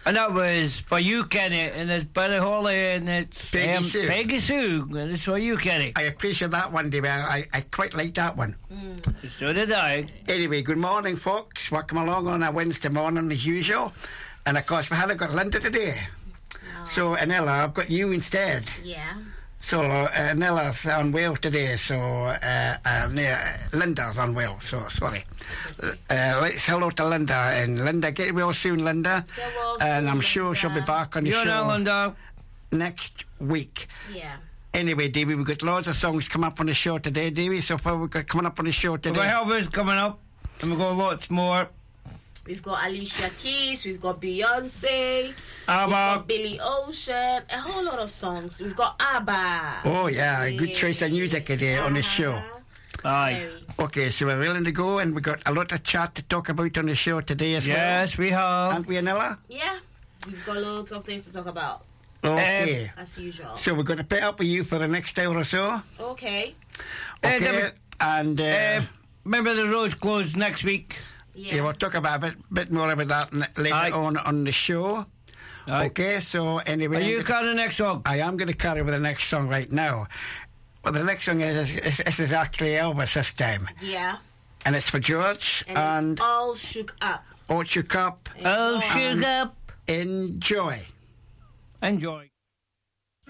And that was for you, Kenny, and it's Billy Holly, and it's Peggy Sue, and it's for you, Kenny. I appreciate that one, David. I quite like that one. So did I. Anyway, good morning, folks. Welcome along on a Wednesday morning as usual. And of course, we haven't got Linda today. No. So, Anella, I've got you instead. Yeah. So, Anella's unwell today, so Linda's unwell, so sorry. Let's hello to Linda. And Linda, get well soon, Linda. Get well and soon, I'm sure Linda. she'll be back on the You're show not, Linda. next week. Yeah. Anyway, Davey, we've got lots of songs come up on the show today, Davey. So far we've got coming up on the show today. We've got Elvis coming up, and we've got lots more. We've got Alicia Keys, we've got Beyonce, we've ABBA. got Billy Ocean, a whole lot of songs. We've got ABBA. Oh, yeah, a good choice of music today on the show. Aye. Very. Okay, so we're willing to go, and we've got a lot of chat to talk about on the show today as well. Yes, we have. Aren't we, Anella? Yeah. We've got loads of things to talk about, Okay. as usual. So we're going to put up with you for the next hour or so. Okay. Okay, and Remember the road's closed next week. yeah, we'll talk about a bit more about that later Aye. on the show. Aye. Okay, so anyway, Are you carrying the next song? I am going to carry with the next song right now. Well, the next song is actually Elvis this time, Yeah. and it's for George And it's all shook up. All Shook Up. Oh, Enjoy. sugar up. Enjoy. Enjoy.